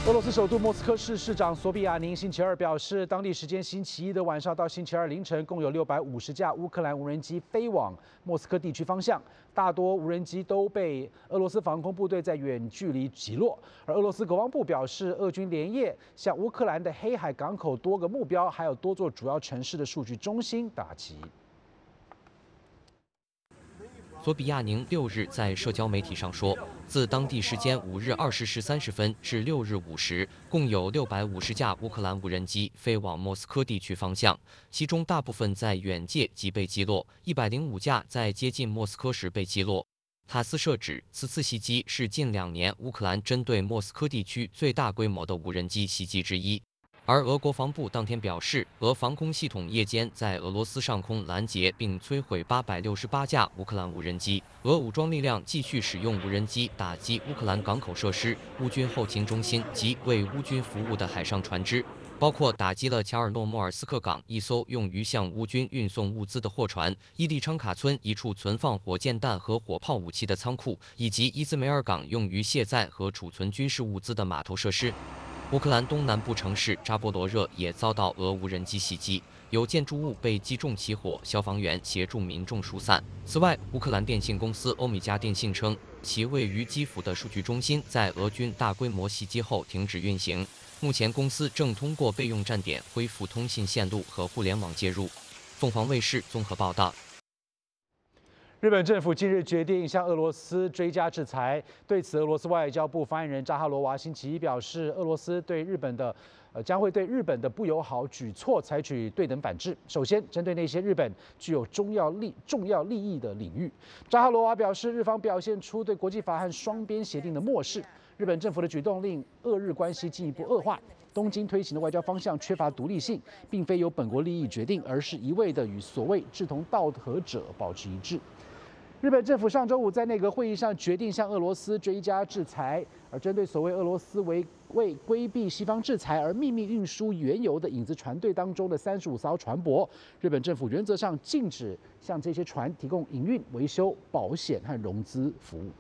俄罗斯首都莫斯科市市长索比亚宁星期二表示，当地时间星期一的晚上到星期二凌晨，共有650架乌克兰无人机飞往莫斯科地区方向，大多无人机都被俄罗斯防空部队在远距离击落。而俄罗斯国防部表示，俄军连夜向乌克兰的黑海港口多个目标，还有多座主要城市的数据中心打击。 索比亚宁6日在社交媒体上说，自当地时间5日20时30分至6日5时，共有650架乌克兰无人机飞往莫斯科地区方向，其中大部分在远界即被击落，105架在接近莫斯科时被击落。塔斯社指，此次袭击是近2年乌克兰针对莫斯科地区最大规模的无人机袭击之一。 而俄国防部当天表示，俄防空系统夜间在俄罗斯上空拦截并摧毁868架乌克兰无人机。俄武装力量继续使用无人机打击乌克兰港口设施、乌军后勤中心及为乌军服务的海上船只，包括打击了乔尔诺莫尔斯克港一艘用于向乌军运送物资的货船、伊利昌卡村一处存放火箭弹和火炮武器的仓库，以及伊兹梅尔港用于卸载和储存军事物资的码头设施。 乌克兰东南部城市扎波罗热也遭到俄无人机袭击，有建筑物被击中起火，消防员协助民众疏散。此外，乌克兰电信公司欧米加电信称，其位于基辅的数据中心在俄军大规模袭击后停止运行。目前，公司正通过备用站点恢复通信线路和互联网接入。凤凰卫视综合报道。 日本政府近日决定向俄罗斯追加制裁。对此，俄罗斯外交部发言人扎哈罗娃星期一表示，俄罗斯对日本的将会对日本的不友好举措采取对等反制。首先，针对那些日本具有重要利益的领域，扎哈罗娃表示，日方表现出对国际法和双边协定的漠视。日本政府的举动令俄日关系进一步恶化。东京推行的外交方向缺乏独立性，并非由本国利益决定，而是一味的与所谓志同道合者保持一致。 日本政府上周五在内阁会议上决定向俄罗斯追加制裁，而针对所谓俄罗斯为规避西方制裁而秘密运输原油的影子船队当中的35艘船舶，日本政府原则上禁止向这些船提供营运、维修、保险和融资服务。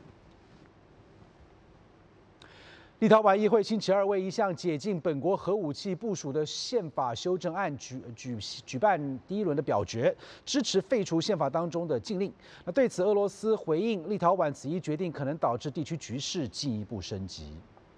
立陶宛议会星期二为一项解禁本国核武器部署的宪法修正案举办第一轮的表决，支持废除宪法当中的禁令。那对此，俄罗斯回应，立陶宛此一决定可能导致地区局势进一步升级。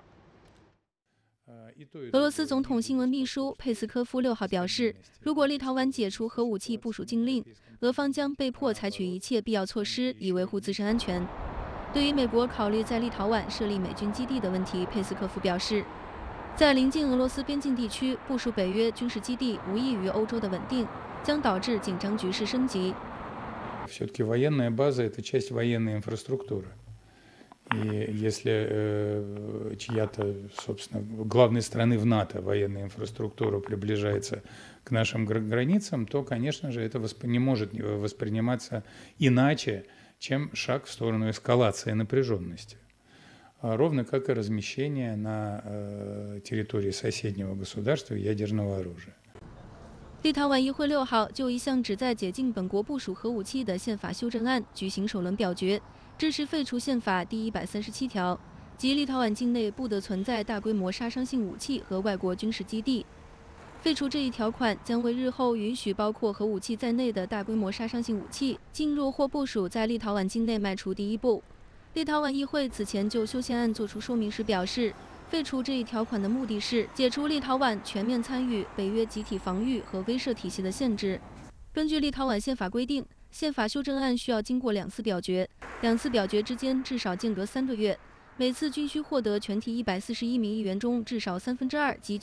俄罗斯总统新闻秘书佩斯科夫6号表示，如果立陶宛解除核武器部署禁令，俄方将被迫采取一切必要措施以维护自身安全。 对于美国考虑在立陶宛设立美军基地的问题，佩斯科夫表示，在临近俄罗斯边境地区部署北约军事基地无异于欧洲的稳定，将导致紧张局势升级。 Все-таки военная база – это часть военной инфраструктуры. И если чья-то, собственно, главной страны в НАТО военная инфраструктура приближается к нашим границам, то, конечно же, это не может восприниматься иначе, чем шаг в сторону эскалации напряженности. Ровно как и размещение на территории соседнего государства ядерного оружия. 立陶宛议会6号就一项旨在解禁本国部署核武器的宪法修正案举行首轮表决，支持废除宪法第137条，即立陶宛境内不得存在大规模杀伤性武器和外国军事基地。废除这一条款将为日后允许包括核武器在内的大规模杀伤性武器进入或部署在立陶宛境内迈出第一步。立陶宛议会此前就修宪案作出说明时表示，废除这一条款的目的是解除立陶宛全面参与北约集体防御和威慑体系的限制。根据立陶宛宪法规定，宪法修正案需要经过2次表决，2次表决之间至少间隔3个月，每次均需获得全体141名议员中至少2/3及